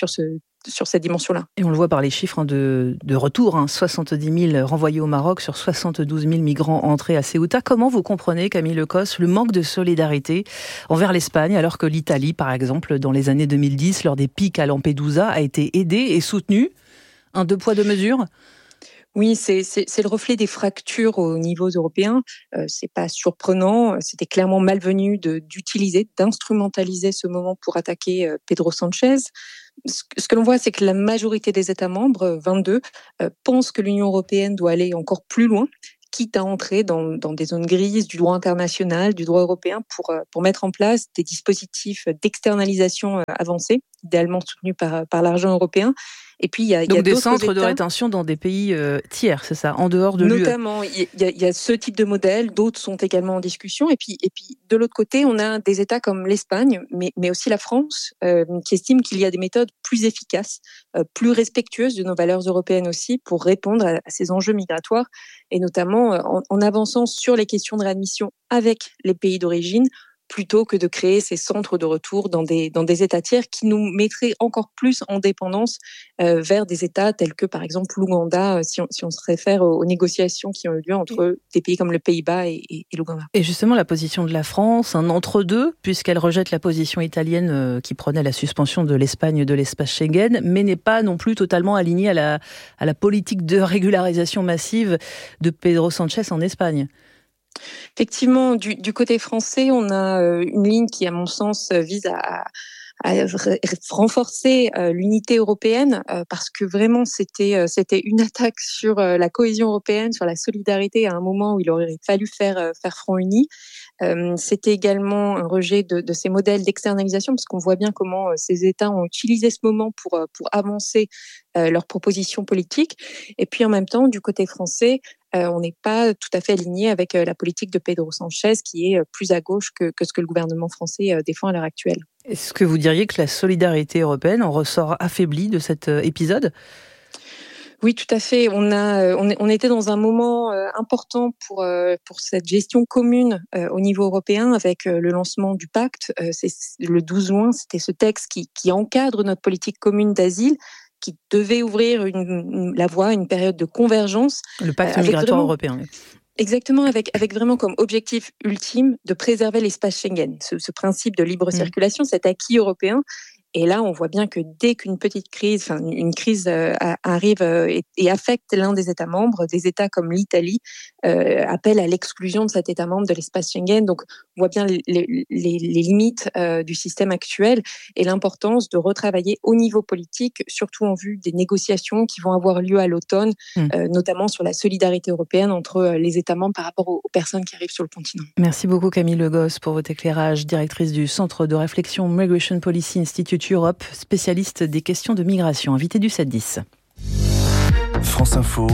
cette dimension-là. Et on le voit par les chiffres de retour, 70 000 renvoyés au Maroc sur 72 000 migrants entrés à Ceuta. Comment vous comprenez, Camille Lecosse, le manque de solidarité envers l'Espagne, alors que l'Italie, par exemple, dans les années 2010, lors des pics à Lampedusa, a été aidée et soutenue? Un deux poids, deux mesures? Oui, c'est le reflet des fractures au niveau européen. C'est pas surprenant. C'était clairement malvenu d'instrumentaliser ce moment pour attaquer Pedro Sánchez. Ce que l'on voit, c'est que la majorité des États membres, 22, pensent que l'Union européenne doit aller encore plus loin, quitte à entrer dans des zones grises du droit international, du droit européen, pour mettre en place des dispositifs d'externalisation avancés, idéalement soutenus par l'argent européen. Et puis, il y a des centres de rétention dans des pays tiers, c'est ça, en dehors de l'UE. Notamment, il y a ce type de modèle, d'autres sont également en discussion. Et puis de l'autre côté, on a des États comme l'Espagne, mais aussi la France, qui estiment qu'il y a des méthodes plus efficaces, plus respectueuses de nos valeurs européennes aussi, pour répondre à ces enjeux migratoires, et notamment en avançant sur les questions de réadmission avec les pays d'origine, plutôt que de créer ces centres de retour dans des États tiers qui nous mettraient encore plus en dépendance vers des États tels que, par exemple, l'Ouganda, si on se réfère aux négociations qui ont eu lieu entre des pays comme le Pays-Bas et l'Ouganda. Et justement, la position de la France, un entre-deux, puisqu'elle rejette la position italienne qui prenait la suspension de l'Espagne de l'espace Schengen, mais n'est pas non plus totalement alignée à la politique de régularisation massive de Pedro Sánchez en Espagne. Effectivement, du côté français, on a une ligne qui, à mon sens, vise à renforcer l'unité européenne, parce que vraiment c'était une attaque sur la cohésion européenne, sur la solidarité, à un moment où il aurait fallu faire front uni. C'était également un rejet de ces modèles d'externalisation, parce qu'on voit bien comment ces États ont utilisé ce moment pour avancer leurs propositions politiques. Et puis en même temps, du côté français, on n'est pas tout à fait aligné avec la politique de Pedro Sánchez, qui est plus à gauche que ce que le gouvernement français défend à l'heure actuelle. Est-ce que vous diriez que la solidarité européenne en ressort affaiblie de cet épisode ? Oui, tout à fait. On était dans un moment important pour cette gestion commune au niveau européen, avec le lancement du pacte. C'est le 12 juin, c'était ce texte qui encadre notre politique commune d'asile, qui devait ouvrir la voie à une période de convergence. Le pacte migratoire européen. Exactement, avec vraiment comme objectif ultime de préserver l'espace Schengen, ce principe de libre circulation, cet acquis européen. Et là, on voit bien que dès qu'une petite crise, une crise arrive et affecte l'un des États membres, des États comme l'Italie appellent à l'exclusion de cet État membre de l'espace Schengen. Donc, on voit bien les limites du système actuel et l'importance de retravailler au niveau politique, surtout en vue des négociations qui vont avoir lieu à l'automne, notamment sur la solidarité européenne entre les États membres par rapport aux personnes qui arrivent sur le continent. Merci beaucoup Camille Legosse pour votre éclairage, directrice du Centre de réflexion Migration Policy Institute Europe, spécialiste des questions de migration, invité du 7-10. France Info,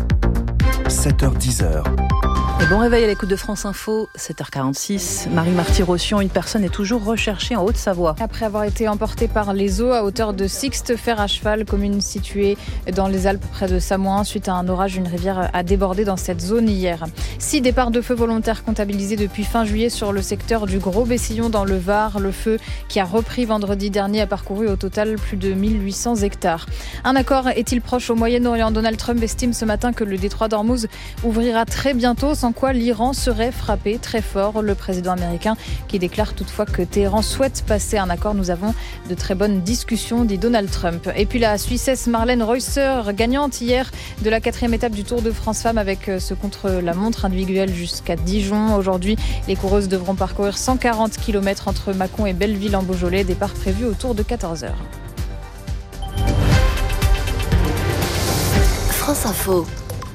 7h-10h. Et bon réveil à l'écoute de France Info, 7h46. Marie Marty-Rossian, une personne est toujours recherchée en Haute-Savoie. Après avoir été emportée par les eaux à hauteur de Sixte-Fer à cheval, commune située dans les Alpes près de Samoin, suite à un orage, une rivière a débordé dans cette zone hier. 6 départs de feu volontaires comptabilisés depuis fin juillet sur le secteur du Gros-Bessillon dans le Var. Le feu qui a repris vendredi dernier a parcouru au total plus de 1800 hectares. Un accord est-il proche au Moyen-Orient ? Donald Trump estime ce matin que le détroit d'Ormuz ouvrira très bientôt, sans sans quoi l'Iran serait frappé très fort. Le président américain qui déclare toutefois que Téhéran souhaite passer un accord. Nous avons de très bonnes discussions, dit Donald Trump. Et puis la Suissesse Marlène Reusser, gagnante hier de la 4e étape du Tour de France Femmes avec ce contre-la-montre individuel jusqu'à Dijon. Aujourd'hui, les coureuses devront parcourir 140 km entre Mâcon et Belleville en Beaujolais. Départ prévu autour de 14h. France Info.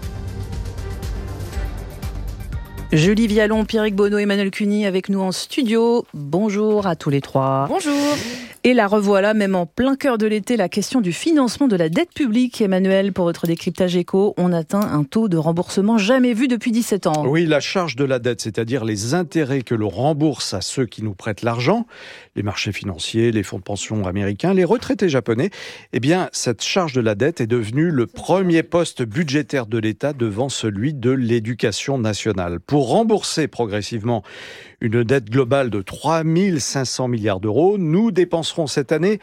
Julie Vialon, Pierrick Bonneau, Emmanuel Cuny avec nous en studio. Bonjour à tous les trois. Bonjour. Et la revoilà, même en plein cœur de l'été, la question du financement de la dette publique. Emmanuel, pour votre décryptage éco, on atteint un taux de remboursement jamais vu depuis 17 ans. Oui, la charge de la dette, c'est-à-dire les intérêts que l'on rembourse à ceux qui nous prêtent l'argent, les marchés financiers, les fonds de pension américains, les retraités japonais, eh bien, cette charge de la dette est devenue le premier poste budgétaire de l'État devant celui de l'éducation nationale. Pour rembourser progressivement une dette globale de 3 500 milliards d'euros, nous dépenserons cette année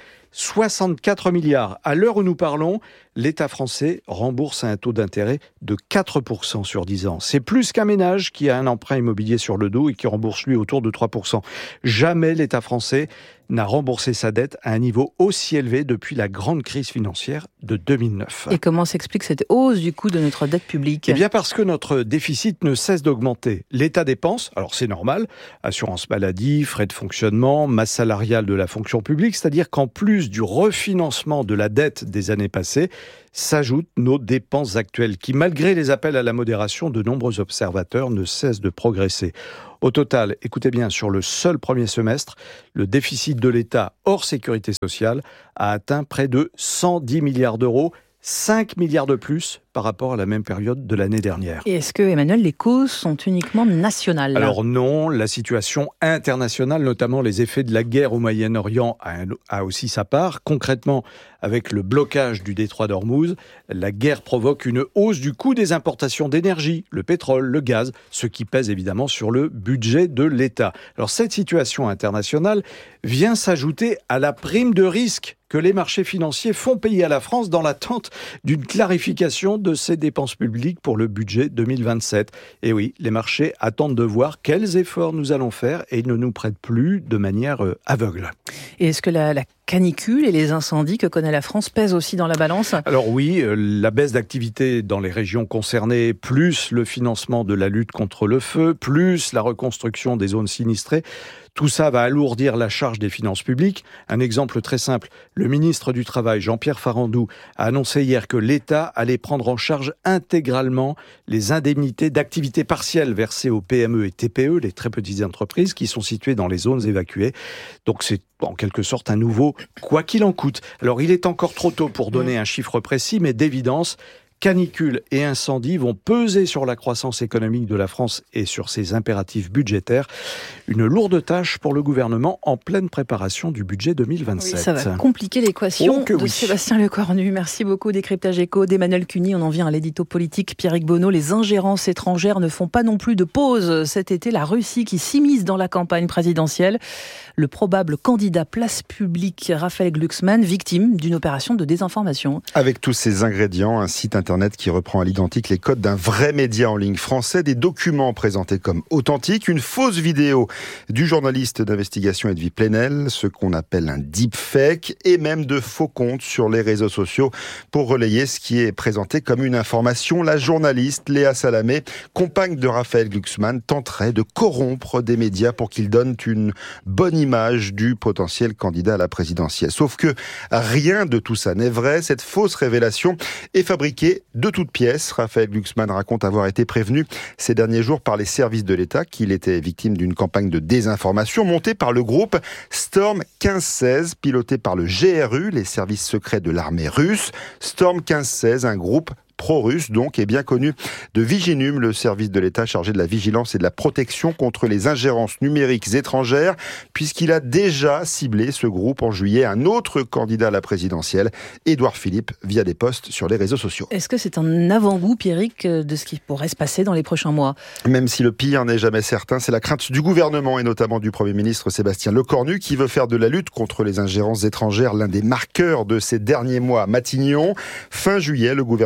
64 milliards. À l'heure où nous parlons, l'État français rembourse à un taux d'intérêt de 4% sur 10 ans. C'est plus qu'un ménage qui a un emprunt immobilier sur le dos et qui rembourse lui autour de 3%. Jamais l'État français n'a remboursé sa dette à un niveau aussi élevé depuis la grande crise financière de 2009. Et comment s'explique cette hausse du coût de notre dette publique ? Eh bien parce que notre déficit ne cesse d'augmenter. L'État dépense, alors c'est normal, assurance maladie, frais de fonctionnement, masse salariale de la fonction publique, c'est-à-dire qu'en plus du refinancement de la dette des années passées, s'ajoutent nos dépenses actuelles qui, malgré les appels à la modération de nombreux observateurs, ne cessent de progresser. Au total, écoutez bien, sur le seul premier semestre, le déficit de l'État hors sécurité sociale a atteint près de 110 milliards d'euros, 5 milliards de plus par rapport à la même période de l'année dernière. Et est-ce que, Emmanuel, les causes sont uniquement nationales ? Alors non, la situation internationale, notamment les effets de la guerre au Moyen-Orient, a aussi sa part. Concrètement, avec le blocage du détroit d'Ormuz, la guerre provoque une hausse du coût des importations d'énergie, le pétrole, le gaz, ce qui pèse évidemment sur le budget de l'État. Alors cette situation internationale vient s'ajouter à la prime de risque que les marchés financiers font payer à la France dans l'attente d'une clarification de ses dépenses publiques pour le budget 2027. Et oui, les marchés attendent de voir quels efforts nous allons faire et ils ne nous prêtent plus de manière aveugle. Et est-ce que la canicule et les incendies que connaît la France pèsent aussi dans la balance ? Alors oui, la baisse d'activité dans les régions concernées, plus le financement de la lutte contre le feu, plus la reconstruction des zones sinistrées, tout ça va alourdir la charge des finances publiques. Un exemple très simple, le ministre du Travail, Jean-Pierre Farandou, a annoncé hier que l'État allait prendre en charge intégralement les indemnités d'activité partielle versées aux PME et TPE, les très petites entreprises qui sont situées dans les zones évacuées. Donc c'est en quelque sorte un nouveau « quoi qu'il en coûte ». Alors il est encore trop tôt pour donner un chiffre précis, mais d'évidence, canicule et incendie vont peser sur la croissance économique de la France et sur ses impératifs budgétaires. Une lourde tâche pour le gouvernement en pleine préparation du budget 2027. Oui, ça va compliquer l'équation de Sébastien Lecornu. Merci beaucoup. Décryptage éco d'Emmanuel Cuny. On en vient à l'édito politique. Pierrick Bonneau, les ingérences étrangères ne font pas non plus de pause. Cet été, la Russie qui s'immisce dans la campagne présidentielle. Le probable candidat place publique Raphaël Glucksmann, victime d'une opération de désinformation. Avec tous ces ingrédients, un site internet qui reprend à l'identique les codes d'un vrai média en ligne français, des documents présentés comme authentiques, une fausse vidéo du journaliste d'investigation Edwy Plenel, ce qu'on appelle un deepfake, et même de faux comptes sur les réseaux sociaux pour relayer ce qui est présenté comme une information. La journaliste Léa Salamé, compagne de Raphaël Glucksmann, tenterait de corrompre des médias pour qu'ils donnent une bonne image du potentiel candidat à la présidentielle. Sauf que rien de tout ça n'est vrai. Cette fausse révélation est fabriquée de toutes pièces. Raphaël Glucksmann raconte avoir été prévenu ces derniers jours par les services de l'État qu'il était victime d'une campagne de désinformation montée par le groupe Storm 1516, piloté par le GRU, les services secrets de l'armée russe. Storm 1516, un groupe pro-russe, donc, est bien connu de Viginum, le service de l'État chargé de la vigilance et de la protection contre les ingérences numériques étrangères, puisqu'il a déjà ciblé ce groupe en juillet un autre candidat à la présidentielle, Édouard Philippe, via des posts sur les réseaux sociaux. Est-ce que c'est un avant-goût, Pierrick, de ce qui pourrait se passer dans les prochains mois ? Même si le pire n'est jamais certain, c'est la crainte du gouvernement et notamment du Premier ministre Sébastien Lecornu qui veut faire de la lutte contre les ingérences étrangères l'un des marqueurs de ces derniers mois à Matignon. Fin juillet, le gouvernement a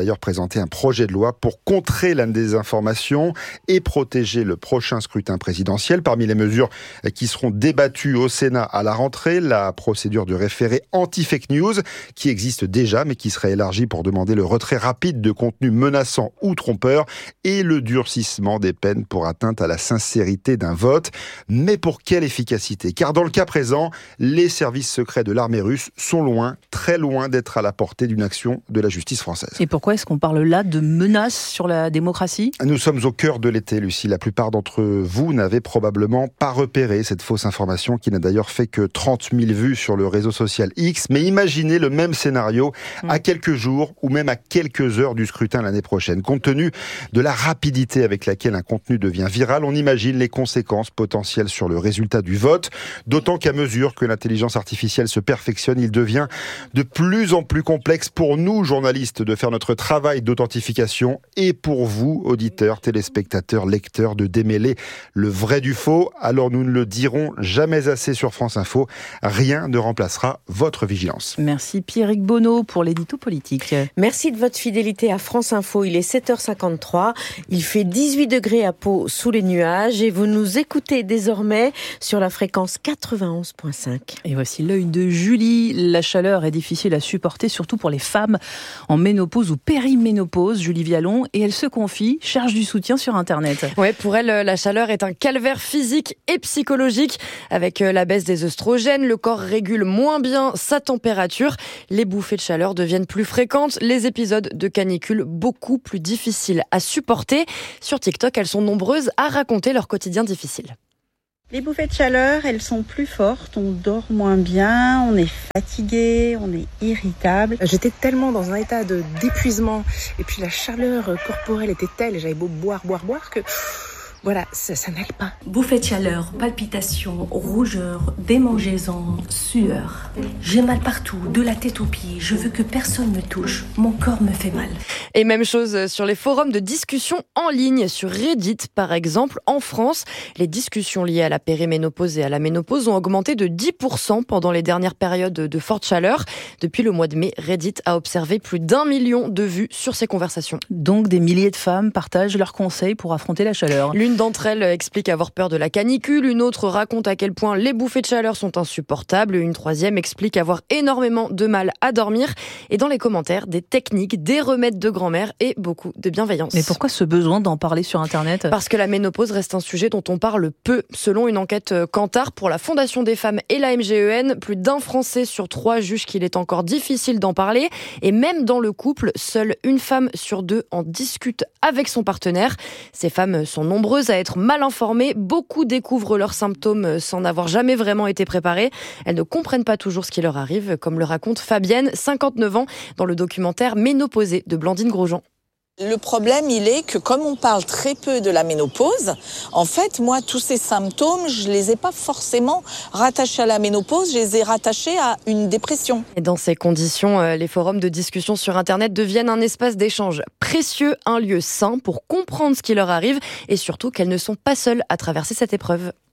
d'ailleurs présenté un projet de loi pour contrer la désinformation et protéger le prochain scrutin présidentiel. Parmi les mesures qui seront débattues au Sénat à la rentrée, la procédure du référé anti-fake news qui existe déjà mais qui serait élargie pour demander le retrait rapide de contenus menaçants ou trompeurs et le durcissement des peines pour atteinte à la sincérité d'un vote. Mais pour quelle efficacité ? Car dans le cas présent, les services secrets de l'armée russe sont loin, très loin d'être à la portée d'une action de la justice française. Et pourquoi est-ce qu'on parle là de menaces sur la démocratie ? Nous sommes au cœur de l'été, Lucie. La plupart d'entre vous n'avaient probablement pas repéré cette fausse information qui n'a d'ailleurs fait que 30 000 vues sur le réseau social X. Mais imaginez le même scénario à quelques jours ou même à quelques heures du scrutin l'année prochaine. Compte tenu de la rapidité avec laquelle un contenu devient viral, on imagine les conséquences potentielles sur le résultat du vote. D'autant qu'à mesure que l'intelligence artificielle se perfectionne, il devient de plus en plus complexe pour nous, journalistes, de faire notre travail d'authentification et pour vous, auditeurs, téléspectateurs, lecteurs, de démêler le vrai du faux. Alors nous ne le dirons jamais assez sur France Info, rien ne remplacera votre vigilance. Merci Pierrick Bonneau pour l'édito politique. Merci de votre fidélité à France Info. Il est 7h53. Il fait 18 degrés à Pau sous les nuages et vous nous écoutez désormais sur la fréquence 91.5. Et voici l'œil de Julie. La chaleur est difficile à supporter, surtout pour les femmes en ménopause ou périménopause. Julie Vialon, et elle se confie, cherche du soutien sur Internet. Ouais, pour elle, la chaleur est un calvaire physique et psychologique. Avec la baisse des œstrogènes, le corps régule moins bien sa température. Les bouffées de chaleur deviennent plus fréquentes. Les épisodes de canicule beaucoup plus difficiles à supporter. Sur TikTok, elles sont nombreuses à raconter leur quotidien difficile. Les bouffées de chaleur, elles sont plus fortes, on dort moins bien, on est fatigué, on est irritable. J'étais tellement dans un état d'épuisement et puis la chaleur corporelle était telle, j'avais beau boire que... Voilà, ça n'allait pas. Bouffée de chaleur, palpitations, rougeur, démangeaisons, sueur. J'ai mal partout, de la tête aux pieds. Je veux que personne me touche. Mon corps me fait mal. Et même chose sur les forums de discussion en ligne. Sur Reddit, par exemple, en France, les discussions liées à la périménopause et à la ménopause ont augmenté de 10% pendant les dernières périodes de forte chaleur. Depuis le mois de mai, Reddit a observé plus d'1 million de vues sur ces conversations. Donc des milliers de femmes partagent leurs conseils pour affronter la chaleur. L'une d'entre elles explique avoir peur de la canicule, une autre raconte à quel point les bouffées de chaleur sont insupportables, une troisième explique avoir énormément de mal à dormir, et dans les commentaires, des techniques, des remèdes de grand-mère et beaucoup de bienveillance. Mais pourquoi ce besoin d'en parler sur Internet ? Parce que la ménopause reste un sujet dont on parle peu. Selon une enquête Kantar pour la Fondation des femmes et la MGEN, plus d'1 Français sur 3 juge qu'il est encore difficile d'en parler, et même dans le couple, seule une femme sur 2 en discute avec son partenaire. Ces femmes sont nombreuses à être mal informées, beaucoup découvrent leurs symptômes sans n'avoir jamais vraiment été préparées. Elles ne comprennent pas toujours ce qui leur arrive, comme le raconte Fabienne, 59 ans, dans le documentaire Ménopausée de Blandine Grosjean. Le problème, il est que comme on parle très peu de la ménopause, en fait, moi, tous ces symptômes, je les ai pas forcément rattachés à la ménopause, je les ai rattachés à une dépression. Et dans ces conditions, les forums de discussion sur Internet deviennent un espace d'échange précieux, un lieu sain pour comprendre ce qui leur arrive et surtout qu'elles ne sont pas seules à traverser cette épreuve.